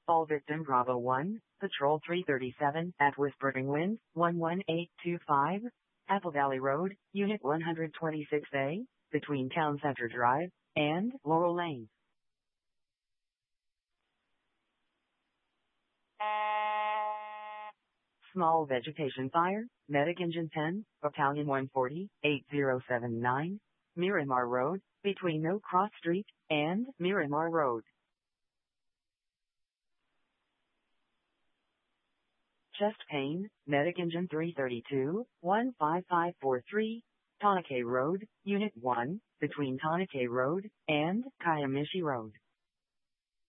All victim Bravo 1, Patrol 337 at Whispering Wind, 11825, Apple Valley Road, Unit 126A, between Town Center Drive and Laurel Lane. Small vegetation fire, Medic Engine 10, Battalion 140, 8079, Miramar Road, between No Cross Street and Miramar Road. Chest pain, Medic Engine 332, 15543, Tanake Road, Unit 1, between Tanake Road and Kayamishi Road.